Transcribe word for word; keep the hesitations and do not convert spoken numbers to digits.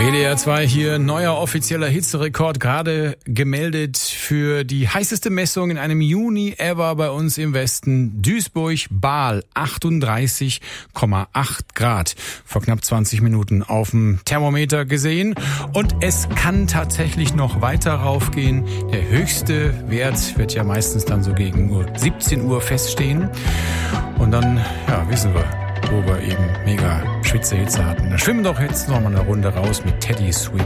W D R zwei hier, neuer offizieller Hitzerekord, gerade gemeldet für die heißeste Messung in einem Juni ever bei uns im Westen. Duisburg-Bahl, achtunddreißig Komma acht Grad. Vor knapp zwanzig Minuten auf dem Thermometer gesehen. Und es kann tatsächlich noch weiter raufgehen. Der höchste Wert wird ja meistens dann so gegen siebzehn Uhr feststehen. Und dann, ja, wissen wir, wo wir eben mega Schwitzehitze hatten. Da schwimmen doch jetzt noch mal eine Runde raus mit Teddy Sweet.